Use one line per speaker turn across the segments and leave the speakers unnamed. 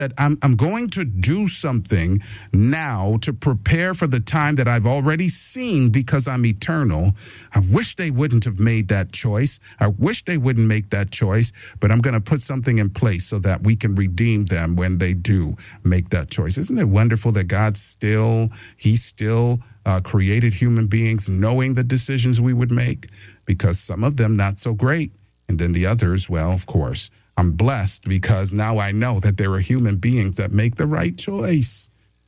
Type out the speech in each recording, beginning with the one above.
that I'm going to do something now to prepare for the time that I've already seen because I'm eternal. I wish they wouldn't have made that choice. I wish they wouldn't make that choice, but I'm going to put something in place so that we can redeem them when they do make that choice. Isn't it wonderful that He still created human beings knowing the decisions we would make? Because some of them not so great. And then the others, well, of course, I'm blessed because now I know that there are human beings that make the right choice,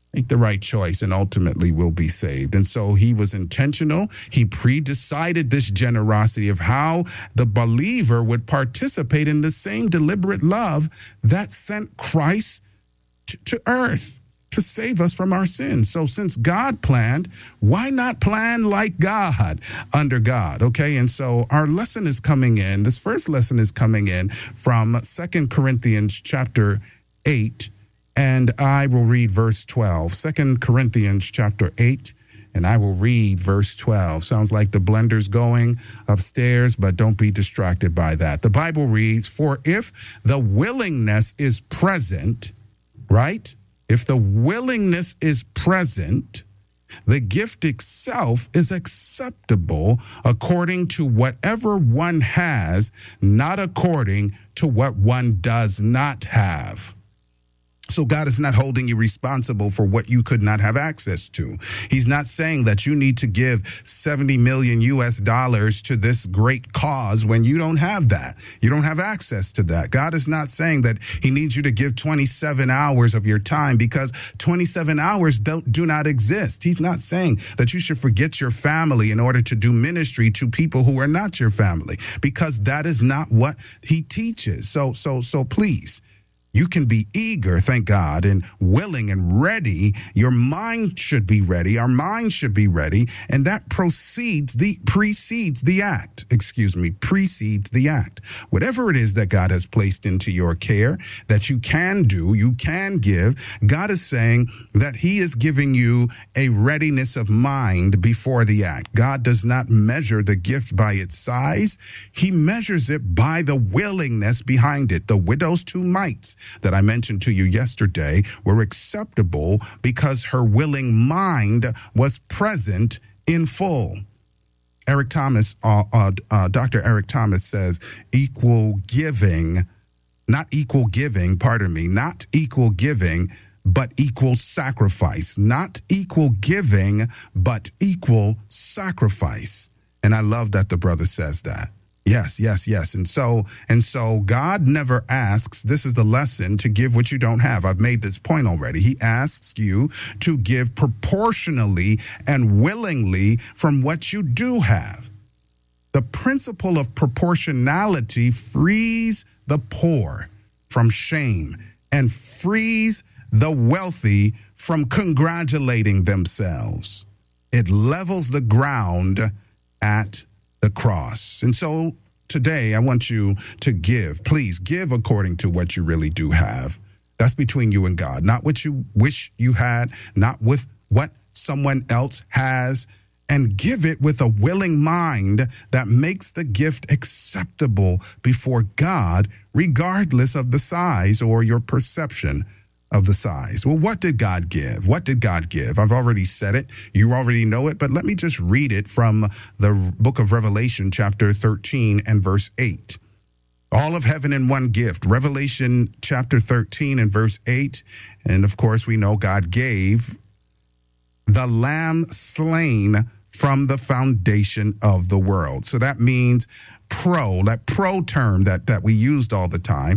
and ultimately will be saved. And so he was intentional. He pre-decided this generosity of how the believer would participate in the same deliberate love that sent Christ to earth to save us from our sins. So since God planned, why not plan like God under God? Okay, and so our lesson is coming in. This first lesson is coming in from 2 Corinthians chapter 8, and I will read verse 12. 2 Corinthians chapter 8, and I will read verse 12. Sounds like the blender's going upstairs, but don't be distracted by that. The Bible reads, "For if the willingness is present," right? If the willingness is present, the gift itself is acceptable according to whatever one has, not according to what one does not have. So God is not holding you responsible for what you could not have access to. He's not saying that you need to give 70 million US dollars to this great cause when you don't have that. You don't have access to that. God is not saying that he needs you to give 27 hours of your time because 27 hours do not exist. He's not saying that you should forget your family in order to do ministry to people who are not your family, because that is not what he teaches. So please, you can be eager, thank God, and willing and ready. Your mind should be ready. Our mind should be ready. And that precedes the act. Whatever it is that God has placed into your care that you can do, you can give, God is saying that he is giving you a readiness of mind before the act. God does not measure the gift by its size. He measures it by the willingness behind it. The widow's 2 mites that I mentioned to you yesterday were acceptable because her willing mind was present in full. Dr. Eric Thomas says not equal giving, but equal sacrifice. Not equal giving, but equal sacrifice. And I love that the brother says that. Yes. And so God never asks, this is the lesson, to give what you don't have. I've made this point already. He asks you to give proportionally and willingly from what you do have. The principle of proportionality frees the poor from shame and frees the wealthy from congratulating themselves. It levels the ground at the cross. And so today I want you to give. Please give according to what you really do have. That's between you and God, not what you wish you had, not with what someone else has, and give it with a willing mind that makes the gift acceptable before God, regardless of the size or your perception of the size. Well, what did God give? I've already said it. You already know it, but let me just read it from the book of Revelation, chapter 13 and verse 8. All of heaven in one gift. Revelation chapter 13 and verse 8. And of course, we know God gave the Lamb slain from the foundation of the world. So that means that pro term that we use all the time,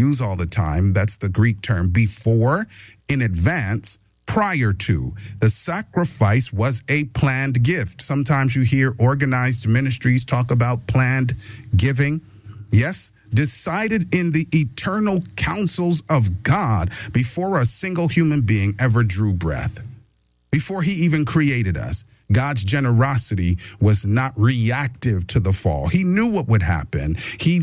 that's the Greek term, before, in advance, prior to. The sacrifice was a planned gift. Sometimes you hear organized ministries talk about planned giving. Yes, decided in the eternal counsels of God before a single human being ever drew breath. Before he even created us. God's generosity was not reactive to the fall. He knew what would happen. He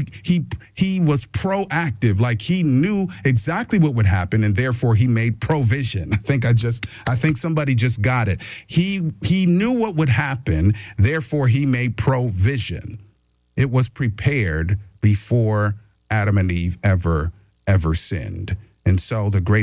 was proactive, like he knew exactly what would happen, and therefore he made provision. I think somebody just got it. He knew what would happen, therefore he made provision. It was prepared before Adam and Eve ever sinned. And so the great